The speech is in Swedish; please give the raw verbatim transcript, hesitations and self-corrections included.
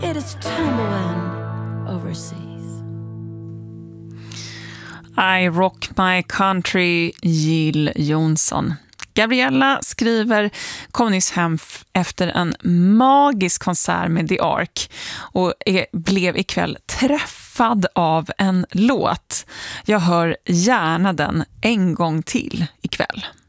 It is tumbling overseas. I rock my country, Jill Johnson. Gabriella skriver kom nyss hem f- efter en magisk konsert med The Ark och är, blev ikväll träffad av en låt. Jag hör gärna den en gång till ikväll.